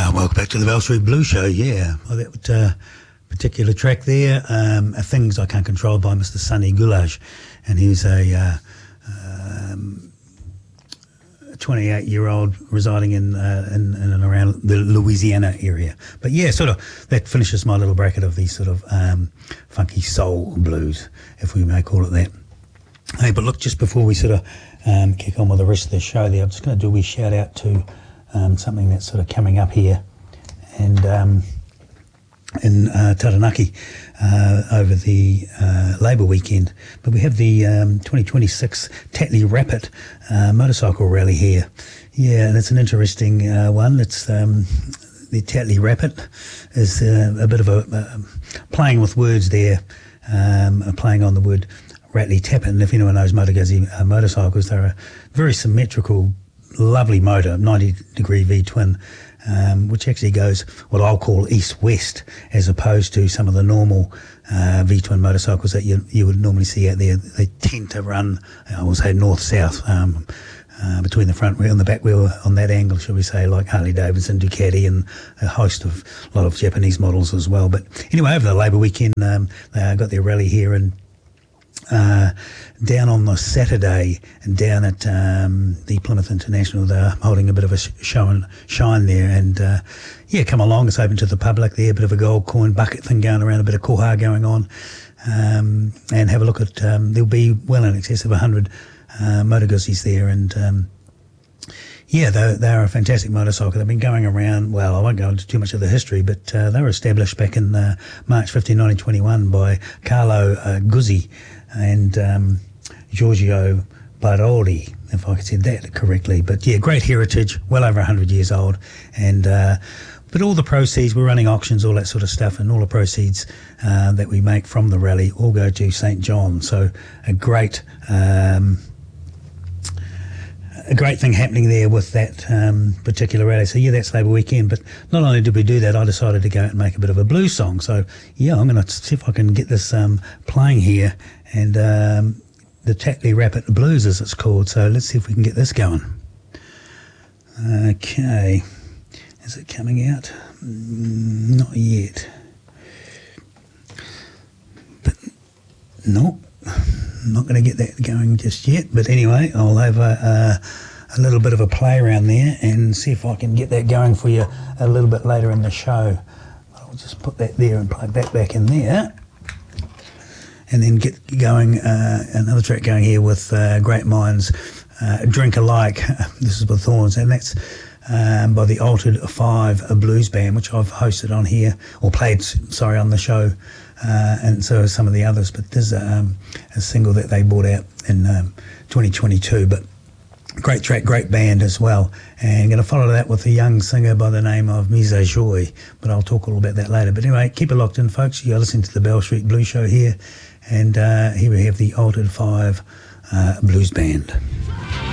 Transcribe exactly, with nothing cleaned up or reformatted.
Uh, welcome back to the Bell Street Blues Show. Yeah, well, that uh, particular track there, um, are Things I Can't Control by Mister Sonny Goulage, and he's a uh, um, twenty-eight-year-old residing in, uh, in in and around the Louisiana area. But yeah, sort of that finishes my little bracket of these sort of um, funky soul blues, if we may call it that. Hey, but look, just before we sort of um, kick on with the rest of the show there, I'm just going to do a wee shout out to um, something that's sort of coming up here and um, in uh, Taranaki uh, over the uh, Labour weekend. But we have the um, twenty twenty-six Tatley Rapid uh, motorcycle rally here. Yeah, that's an interesting uh, one. It's um, the Tatley Rapid is uh, a bit of a uh, playing with words there, um, playing on the word Rattly Tappet, and if anyone knows Motor Guzzi uh, motorcycles, they're a very symmetrical, lovely motor, ninety degree V-twin, um, which actually goes what I'll call east-west, as opposed to some of the normal uh, V-twin motorcycles that you you would normally see out there. They tend to run, I will say, north-south, um, uh, between the front wheel and the back wheel on that angle, shall we say, like Harley-Davidson, Ducati, and a host of, a lot of Japanese models as well. But anyway, over the Labour weekend, um, they got their rally here, and Uh, down on the Saturday and down at um, the Plymouth International, they're holding a bit of a sh- show and shine there, and uh, yeah, come along. It's open to the public there, a bit of a gold coin bucket thing going around, a bit of koha going on, um, and have a look at, um, there'll be well in excess of one hundred uh, Motor Guzzis there, and um, yeah, they're, they're a fantastic motorcycle. They've been going around, well, I won't go into too much of the history, but uh, they were established back in uh, March fifteenth, nineteen twenty-one by Carlo uh, Guzzi and um, Giorgio Baroli, if I could say that correctly. But yeah, great heritage, well over one hundred years old. And uh, but all the proceeds, we're running auctions, all that sort of stuff, and all the proceeds uh, that we make from the rally all go to Saint John. So a great... Um, A great thing happening there with that um, particular rally. So yeah, that's Labour weekend. But not only did we do that, I decided to go out and make a bit of a blues song. So yeah, I'm going to see if I can get this um, playing here. And um, the Tatley Rapid Blues, as it's called. So let's see if we can get this going. Okay, is it coming out? Mm, not yet. But nope. Not going to get that going just yet, but anyway, I'll have a, a, a little bit of a play around there and see if I can get that going for you a little bit later in the show. I'll just put that there and plug that back in there, and then get going, uh, another track going here with uh, Great Minds, uh, Drink Alike. This is with Thorns, and that's um, by the Altered Five Blues Band, which I've hosted on here, or played, sorry, on the show. Uh, and so are some of the others, but there's a, um, a single that they brought out in um, twenty twenty-two, but great track, great band as well. And going to follow that with a young singer by the name of Mise Joy, but I'll talk all about that later. But anyway, keep it locked in, folks. You're listening to the Bell Street Blues Show here, and uh, here we have the Altered Five uh, Blues Band.